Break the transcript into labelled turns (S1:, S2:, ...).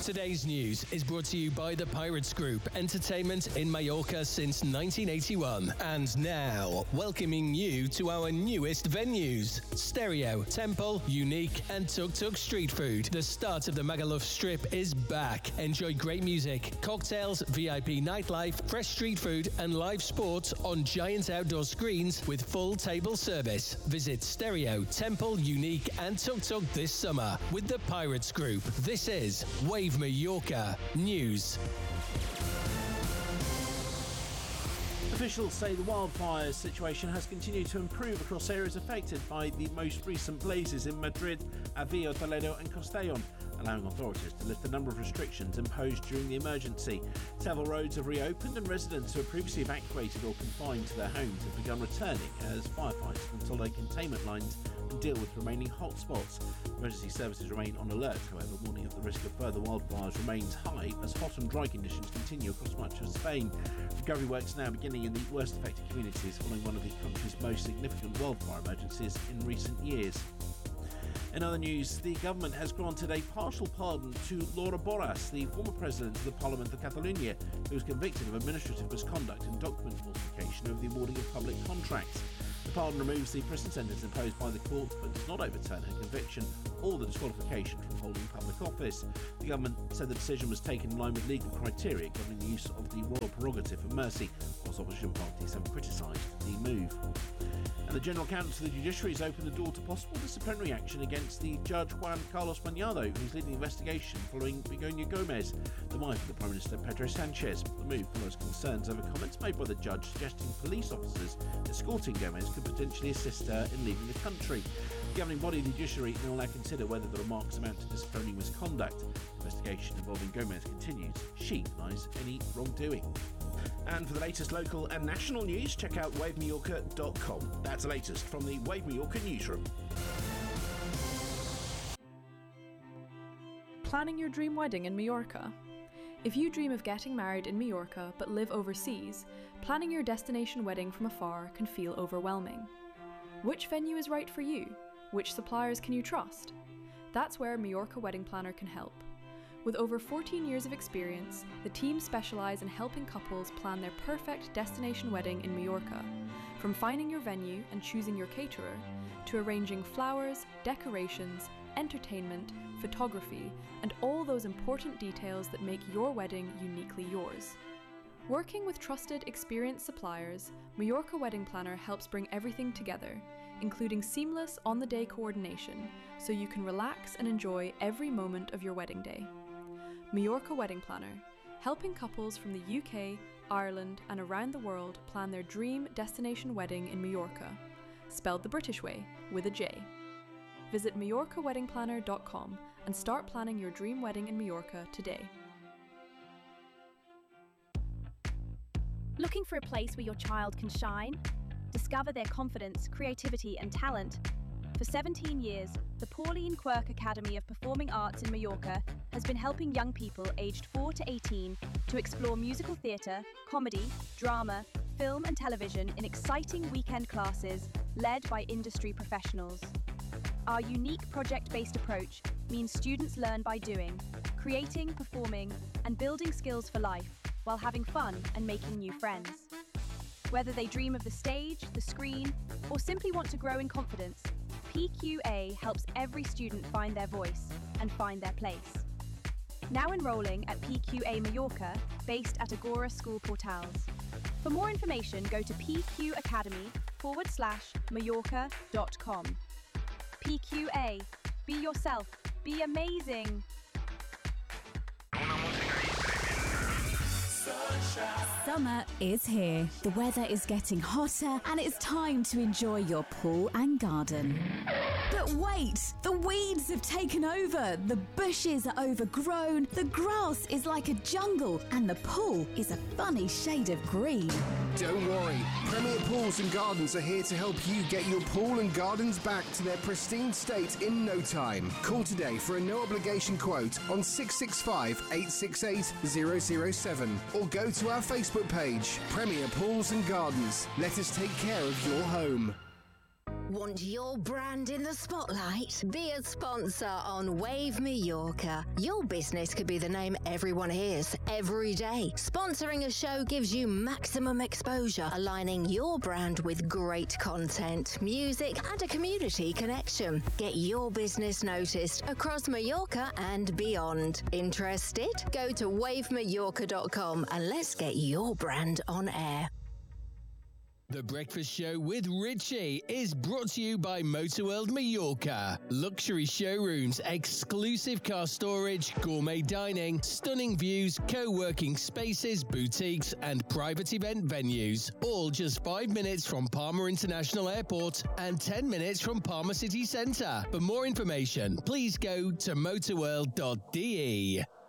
S1: Today's news is brought to you by the Pirates Group, entertainment in Mallorca since 1981. And now, welcoming you to our newest venues. Stereo, Temple, Unique and Tuk Tuk Street Food. The start of the Magaluf Strip is back. Enjoy great music, cocktails, VIP nightlife, fresh street food and live sports on giant outdoor screens with full table service. Visit Stereo, Temple, Unique and Tuk Tuk this summer with the Pirates Group. This is Wave Mallorca News.
S2: Officials say the wildfire situation has continued to improve across areas affected by the most recent blazes in Madrid, Avio, Toledo and Castellón, allowing authorities to lift the number of restrictions imposed during the emergency. Several roads have reopened and residents who were previously evacuated or confined to their homes have begun returning as firefighters install their containment lines and deal with remaining hotspots. Emergency services remain on alert, however, warning of the risk of further wildfires remains high as hot and dry conditions continue across much of Spain. Recovery works now beginning in the worst affected communities following one of the country's most significant wildfire emergencies in recent years. In other news, the government has granted a partial pardon to Laura Borràs, the former president of the Parliament of Catalonia, who was convicted of administrative misconduct and document falsification over the awarding of public contracts. The pardon removes the prison sentence imposed by the court, but does not overturn her conviction or the disqualification from holding public office. The government said the decision was taken in line with legal criteria governing the use of the royal prerogative of mercy, whilst opposition parties have criticised the move. And the General Counsel of the Judiciary has opened the door to possible disciplinary action against the Judge Juan Carlos Mañado, who's leading the investigation following Begoña Gómez, the wife of the Prime Minister Pedro Sánchez. The move follows concerns over comments made by the judge suggesting police officers escorting Gómez could potentially assist her in leaving the country. The governing body of the judiciary will now consider whether the remarks amount to disciplinary misconduct. The investigation involving Gómez continues. She denies any wrongdoing. And for the latest local and national news, check out wavemallorca.com. That's the latest from the Wave Mallorca newsroom.
S3: Planning your dream wedding in Mallorca? If you dream of getting married in Mallorca but live overseas, planning your destination wedding from afar can feel overwhelming. Which venue is right for you? Which suppliers can you trust? That's where Mallorca Wedding Planner can help. With over 14 years of experience, the team specialise in helping couples plan their perfect destination wedding in Mallorca. From finding your venue and choosing your caterer, to arranging flowers, decorations, entertainment, photography, and all those important details that make your wedding uniquely yours. Working with trusted, experienced suppliers, Mallorca Wedding Planner helps bring everything together, including seamless on-the-day coordination, so you can relax and enjoy every moment of your wedding day. Mallorca Wedding Planner, helping couples from the UK, Ireland and around the world plan their dream destination wedding in Mallorca, spelled the British way, with a J. Visit MallorcaWeddingPlanner.com and start planning your dream wedding in Mallorca today.
S4: Looking for a place where your child can shine? Discover their confidence, creativity and talent? For 17 years, the Pauline Quirk Academy of Performing Arts in Mallorca has been helping young people aged 4 to 18 to explore musical theatre, comedy, drama, film and television in exciting weekend classes led by industry professionals. Our unique project-based approach means students learn by doing, creating, performing and building skills for life while having fun and making new friends. Whether they dream of the stage, the screen, or simply want to grow in confidence, PQA helps every student find their voice and find their place. Now enrolling at PQA Mallorca, based at Agora School Portals. For more information, go to pqacademy/Mallorca.com. PQA. Be yourself. Be amazing.
S5: Summer is here. The weather is getting hotter and it's time to enjoy your pool and garden. But wait! The weeds have taken over, the bushes are overgrown, the grass is like a jungle and the pool is a funny shade of green.
S6: Don't worry, Premier Pools and Gardens are here to help you get your pool and gardens back to their pristine state in no time. Call today for a no-obligation quote on 665 868 007 or go to our Facebook page, Premier Pools and Gardens. Let us take care of your home.
S7: Want your brand in the spotlight? Be a sponsor on Wave Mallorca. Your business could be the name everyone hears every day. Sponsoring a show gives you maximum exposure, aligning your brand with great content, music, and a community connection. Get your business noticed across Mallorca and beyond. Interested? Go to wavemallorca.com and let's get your brand on air.
S1: The Breakfast Show with Richie is brought to you by Motorworld Mallorca. Luxury showrooms, exclusive car storage, gourmet dining, stunning views, co-working spaces, boutiques and private event venues. All just 5 minutes from Palma International Airport and 10 minutes from Palma City Centre. For more information, please go to motorworld.de.